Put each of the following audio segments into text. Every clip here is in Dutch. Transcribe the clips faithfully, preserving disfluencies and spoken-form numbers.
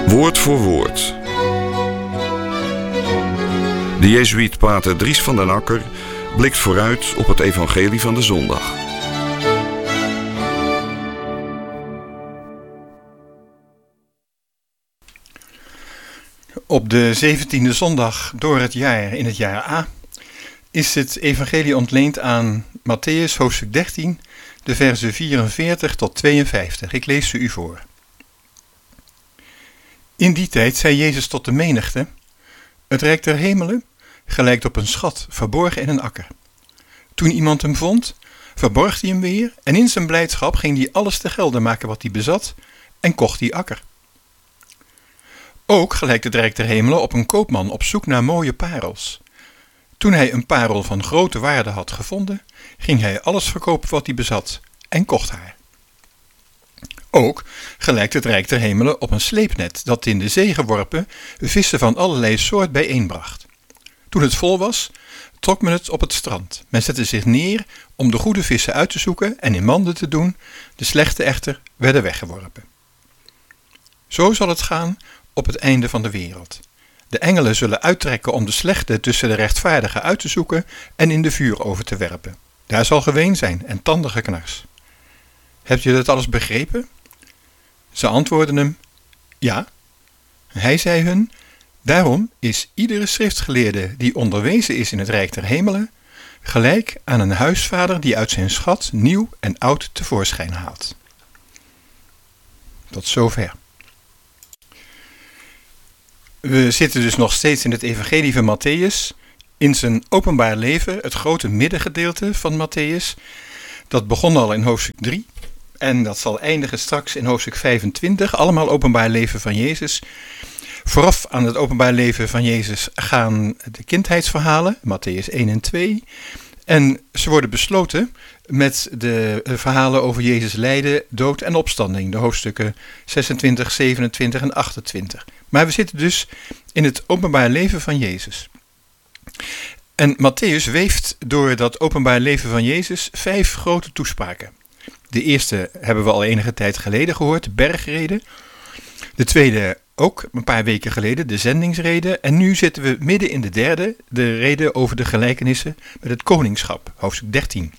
Woord voor woord. De jezuïet pater Dries van den Akker blikt vooruit op het evangelie van de zondag. Op de zeventiende zondag door het jaar in het jaar A is het evangelie ontleend aan Matthäus hoofdstuk dertien, de versen vierenveertig tot tweeënvijftig. Ik lees ze u voor. In die tijd zei Jezus tot de menigte: het rijk der hemelen gelijkt op een schat verborgen in een akker. Toen iemand hem vond, verborg hij hem weer en in zijn blijdschap ging hij alles te gelde maken wat hij bezat en kocht die akker. Ook gelijkt het rijk der hemelen op een koopman op zoek naar mooie parels. Toen hij een parel van grote waarde had gevonden, ging hij alles verkopen wat hij bezat en kocht haar. Ook gelijkt het rijk der hemelen op een sleepnet dat in de zee geworpen vissen van allerlei soort bijeenbracht. Toen het vol was, trok men het op het strand. Men zette zich neer om de goede vissen uit te zoeken en in manden te doen, de slechte echter werden weggeworpen. Zo zal het gaan op het einde van de wereld. De engelen zullen uittrekken om de slechte tussen de rechtvaardigen uit te zoeken en in de vuur over te werpen. Daar zal geween zijn en tandengeknars. Hebt u dat alles begrepen? Ze antwoordden hem: ja. Hij zei hun: daarom is iedere schriftgeleerde die onderwezen is in het rijk der hemelen gelijk aan een huisvader die uit zijn schat nieuw en oud tevoorschijn haalt. Tot zover. We zitten dus nog steeds in het evangelie van Matthäus, in zijn openbaar leven, het grote middengedeelte van Matthäus. Dat begon al in hoofdstuk drie en dat zal eindigen straks in hoofdstuk vijfentwintig, allemaal openbaar leven van Jezus. Vooraf aan het openbaar leven van Jezus gaan de kindheidsverhalen, Matthäus één en twee. En ze worden besloten met de verhalen over Jezus lijden, dood en opstanding, de hoofdstukken zesentwintig, zevenentwintig en achtentwintig. Maar we zitten dus in het openbaar leven van Jezus. En Matthäus weeft door dat openbaar leven van Jezus vijf grote toespraken. De eerste hebben we al enige tijd geleden gehoord, de bergrede. De tweede ook een paar weken geleden, de zendingsrede. En nu zitten we midden in de derde, de rede over de gelijkenissen met het koningschap, hoofdstuk dertien.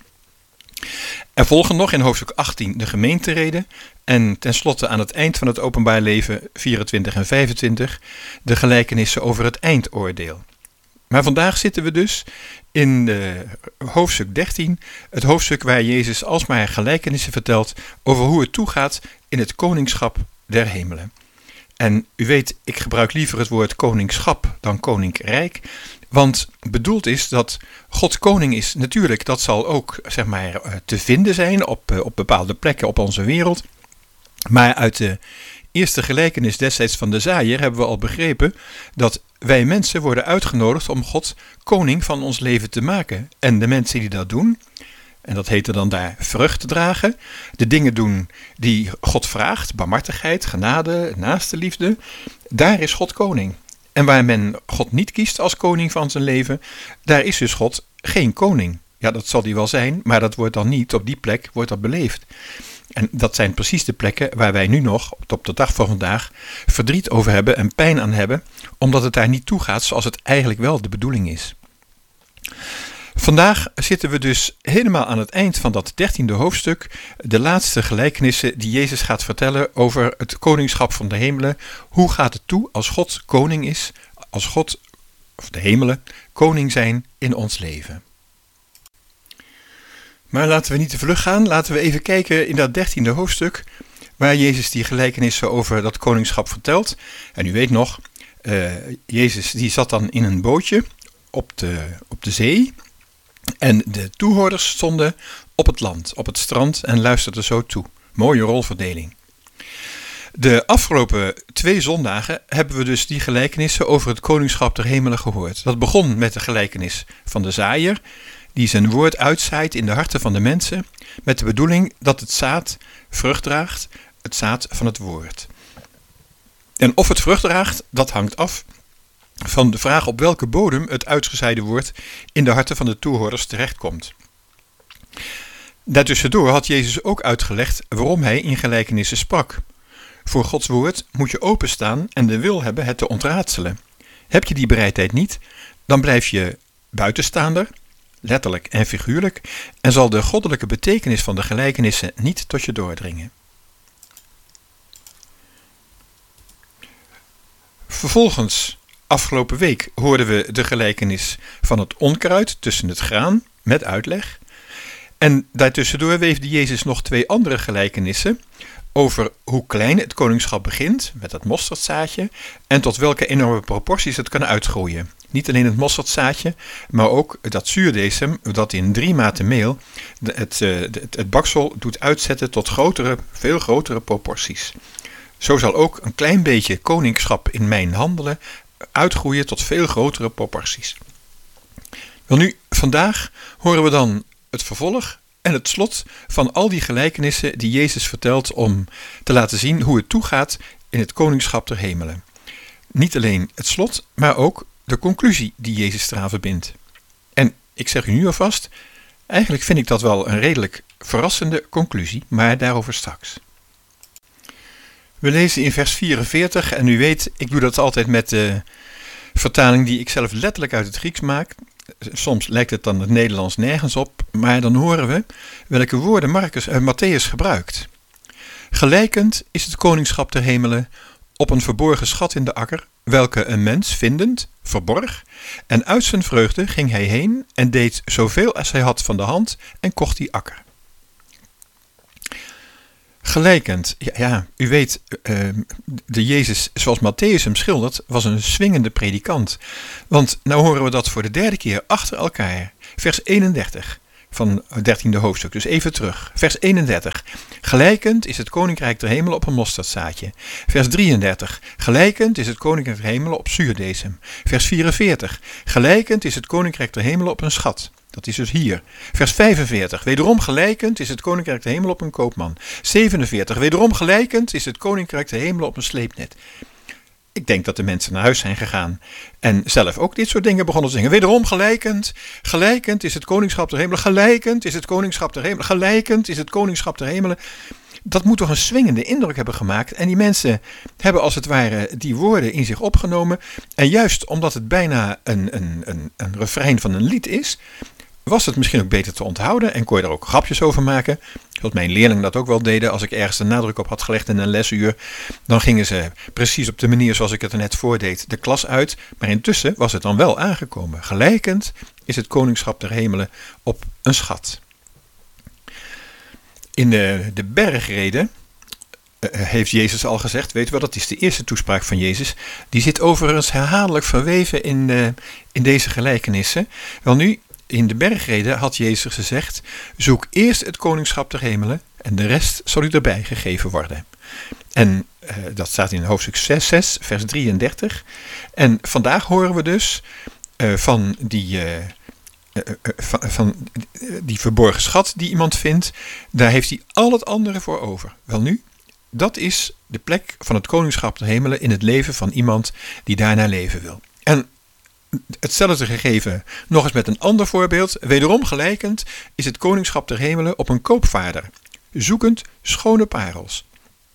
Er volgen nog in hoofdstuk achttien de gemeenterede en tenslotte aan het eind van het openbaar leven, vierentwintig en vijfentwintig, de gelijkenissen over het eindoordeel. Maar vandaag zitten we dus in de hoofdstuk dertien, het hoofdstuk waar Jezus alsmaar gelijkenissen vertelt over hoe het toegaat in het koningschap der hemelen. En u weet, ik gebruik liever het woord koningschap dan koninkrijk, want bedoeld is dat God koning is. Natuurlijk, dat zal ook zeg maar te vinden zijn op, op bepaalde plekken op onze wereld. Maar uit de eerste gelijkenis destijds van de zaaier hebben we al begrepen dat wij mensen worden uitgenodigd om God koning van ons leven te maken. En de mensen die dat doen, en dat heette dan daar vrucht dragen, de dingen doen die God vraagt, barmhartigheid, genade, naastenliefde, daar is God koning. En waar men God niet kiest als koning van zijn leven, daar is dus God geen koning. Ja, dat zal hij wel zijn, maar dat wordt dan niet, op die plek wordt dat beleefd. En dat zijn precies de plekken waar wij nu nog, op de dag van vandaag, verdriet over hebben en pijn aan hebben, omdat het daar niet toe gaat zoals het eigenlijk wel de bedoeling is. Vandaag zitten we dus helemaal aan het eind van dat dertiende hoofdstuk, de laatste gelijkenissen die Jezus gaat vertellen over het koningschap van de hemelen. Hoe gaat het toe als God koning is, als God, of de hemelen, koning zijn in ons leven? Maar laten we niet te vlug gaan, laten we even kijken in dat dertiende hoofdstuk, waar Jezus die gelijkenissen over dat koningschap vertelt. En u weet nog, uh, Jezus die zat dan in een bootje op de, op de zee. En de toehoorders stonden op het land, op het strand en luisterden zo toe. Mooie rolverdeling. De afgelopen twee zondagen hebben we dus die gelijkenissen over het koningschap der hemelen gehoord. Dat begon met de gelijkenis van de zaaier, die zijn woord uitzaait in de harten van de mensen, met de bedoeling dat het zaad vrucht draagt, het zaad van het woord. En of het vrucht draagt, dat hangt af van de vraag op welke bodem het uitgezaaide woord in de harten van de toehoorders terechtkomt. Daartussendoor had Jezus ook uitgelegd waarom hij in gelijkenissen sprak. Voor Gods woord moet je openstaan en de wil hebben het te ontraadselen. Heb je die bereidheid niet, dan blijf je buitenstaander, letterlijk en figuurlijk, en zal de goddelijke betekenis van de gelijkenissen niet tot je doordringen. Vervolgens, afgelopen week, hoorden we de gelijkenis van het onkruid tussen het graan, met uitleg. En daartussendoor weefde Jezus nog twee andere gelijkenissen over hoe klein het koningschap begint, met het mosterdzaadje, en tot welke enorme proporties het kan uitgroeien. Niet alleen het mosterdzaadje, maar ook dat zuurdesem, dat in drie maten meel het, het, het baksel doet uitzetten tot grotere, veel grotere proporties. Zo zal ook een klein beetje koningschap in mijn handelen uitgroeien tot veel grotere proporties. Wel nu, vandaag horen we dan het vervolg en het slot van al die gelijkenissen die Jezus vertelt om te laten zien hoe het toegaat in het koningschap der hemelen. Niet alleen het slot, maar ook de conclusie die Jezus eraan verbindt. En ik zeg u nu alvast, eigenlijk vind ik dat wel een redelijk verrassende conclusie, maar daarover straks. We lezen in vers vierenveertig en u weet, ik doe dat altijd met de vertaling die ik zelf letterlijk uit het Grieks maak. Soms lijkt het dan het Nederlands nergens op, maar dan horen we welke woorden Marcus, uh, Matthäus gebruikt. Gelijkend is het koningschap der hemelen op een verborgen schat in de akker, welke een mens vindend verborg, en uit zijn vreugde ging hij heen en deed zoveel als hij had van de hand en kocht die akker. Gelijkend, ja, ja u weet, uh, de Jezus zoals Matthäus hem schildert, was een swingende predikant. Want nou horen we dat voor de derde keer achter elkaar. Vers eenendertig van het dertiende hoofdstuk, dus even terug. Vers eenendertig. Gelijkend is het koninkrijk der hemelen op een mosterdzaadje. Vers drieëndertig. Gelijkend is het koninkrijk der hemelen op zuurdesem. Vers vierenveertig. Gelijkend is het koninkrijk der hemelen op een schat. Dat is dus hier. Vers vijfenveertig. Wederom gelijkend is het koninkrijk der hemelen op een koopman. zevenenveertig. Wederom gelijkend is het koninkrijk der hemelen op een sleepnet. Ik denk dat de mensen naar huis zijn gegaan en zelf ook dit soort dingen begonnen te zingen. Wederom gelijkend, gelijkend is het koningschap der hemelen, gelijkend is het koningschap der hemelen, gelijkend is het koningschap der hemelen. Dat moet toch een swingende indruk hebben gemaakt. En die mensen hebben als het ware die woorden in zich opgenomen. En juist omdat het bijna een, een, een, een refrein van een lied is, was het misschien ook beter te onthouden en kon je er ook grapjes over maken. Zoals mijn leerlingen dat ook wel deden. Als ik ergens de nadruk op had gelegd in een lesuur, dan gingen ze precies op de manier zoals ik het er net voordeed de klas uit. Maar intussen was het dan wel aangekomen. Gelijkend is het koningschap der hemelen op een schat. In de, de bergrede uh, heeft Jezus al gezegd, weet u wel, dat is de eerste toespraak van Jezus. Die zit overigens herhaaldelijk verweven in, uh, in deze gelijkenissen. Wel nu, in de bergrede had Jezus gezegd, zoek eerst het koningschap der hemelen en de rest zal u erbij gegeven worden. En uh, dat staat in hoofdstuk zes, zes, vers drieëndertig. En vandaag horen we dus uh, van die... Uh, Uh, uh, van, van uh, die verborgen schat die iemand vindt, daar heeft hij al het andere voor over. Welnu, dat is de plek van het koningschap der hemelen in het leven van iemand die daarnaar leven wil. En hetzelfde gegeven nog eens met een ander voorbeeld. Wederom gelijkend is het koningschap der hemelen op een koopvaarder, zoekend schone parels.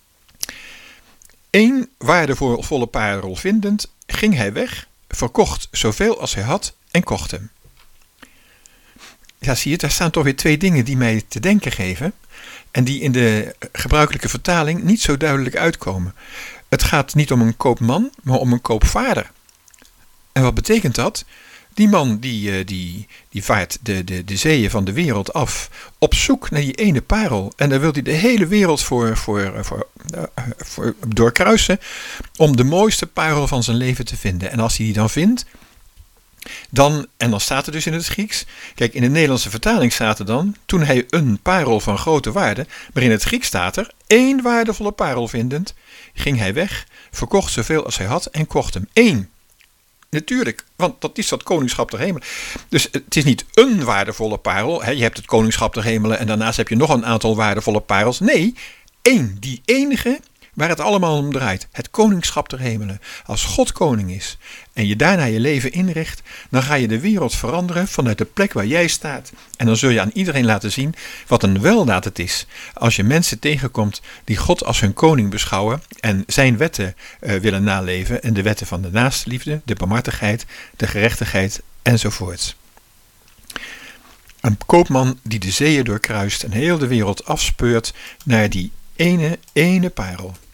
Eén waardevolle parel vindend, ging hij weg, verkocht zoveel als hij had en kocht hem. Ja, zie je, daar staan toch weer twee dingen die mij te denken geven en die in de gebruikelijke vertaling niet zo duidelijk uitkomen. Het gaat niet om een koopman, maar om een koopvaarder. En wat betekent dat? Die man die, die, die vaart de, de, de zeeën van de wereld af op zoek naar die ene parel. En daar wil hij de hele wereld voor, voor, voor, uh, voor doorkruisen om de mooiste parel van zijn leven te vinden. En als hij die dan vindt, Dan, en dan staat er dus in het Grieks, kijk, in de Nederlandse vertaling staat er dan, toen hij een parel van grote waarde, maar in het Grieks staat er, één waardevolle parel vindend, ging hij weg, verkocht zoveel als hij had en kocht hem. Eén. Natuurlijk, want dat is dat koningschap der hemelen. Dus het is niet een waardevolle parel, hè, je hebt het koningschap der hemelen en daarnaast heb je nog een aantal waardevolle parels. Nee, één, die enige waar het allemaal om draait. Het koningschap der hemelen. Als God koning is en je daarna je leven inricht, dan ga je de wereld veranderen vanuit de plek waar jij staat. En dan zul je aan iedereen laten zien wat een weldaad het is als je mensen tegenkomt die God als hun koning beschouwen en zijn wetten uh, willen naleven en de wetten van de naastenliefde, de barmhartigheid, de gerechtigheid enzovoort. Een koopman die de zeeën doorkruist en heel de wereld afspeurt naar die ene, ene parel.